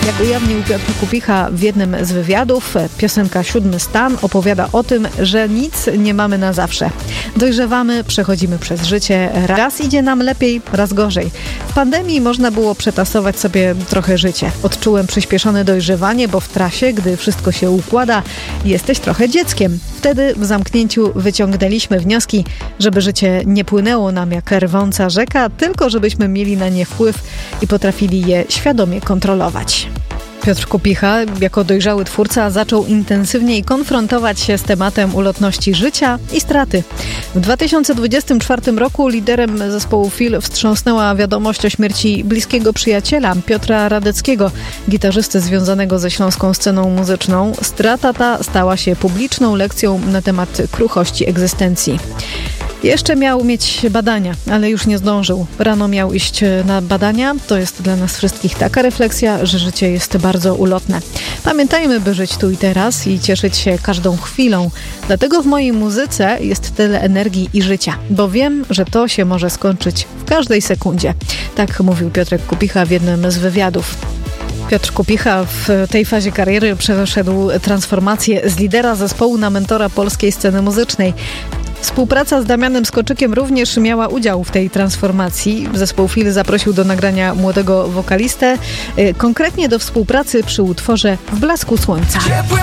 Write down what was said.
Jak ujawnił Piotr Kupicha w jednym z wywiadów, piosenka Siódmy Stan opowiada o tym, że nic nie mamy na zawsze. Dojrzewamy, przechodzimy przez życie, raz idzie nam lepiej, raz gorzej. W pandemii można było przetasować sobie trochę życie. Odczułem przyspieszone dojrzewanie, bo w trasie, gdy wszystko się układa, jesteś trochę dzieckiem. Wtedy w zamknięciu wyciągnęliśmy wnioski, żeby życie nie płynęło nam jak rwąca rzeka, tylko żebyśmy mieli na nie wpływ i potrafili je świadomie kontrolować. Piotr Kupicha, jako dojrzały twórca, zaczął intensywniej konfrontować się z tematem ulotności życia i straty. W 2024 roku liderem zespołu Fil wstrząsnęła wiadomość o śmierci bliskiego przyjaciela Piotra Radeckiego, gitarzysty związanego ze śląską sceną muzyczną. Strata ta stała się publiczną lekcją na temat kruchości egzystencji. Jeszcze miał mieć badania, ale już nie zdążył. Rano miał iść na badania. To jest dla nas wszystkich taka refleksja, że życie jest bardzo ulotne. Pamiętajmy, by żyć tu i teraz i cieszyć się każdą chwilą. Dlatego w mojej muzyce jest tyle energii i życia, bo wiem, że to się może skończyć w każdej sekundzie. Tak mówił Piotrek Kupicha w jednym z wywiadów. Piotr Kupicha w tej fazie kariery przeszedł transformację z lidera zespołu na mentora polskiej sceny muzycznej. Współpraca z Damianem Skoczykiem również miała udział w tej transformacji. Zespół Fil zaprosił do nagrania młodego wokalistę, konkretnie do współpracy przy utworze W blasku słońca.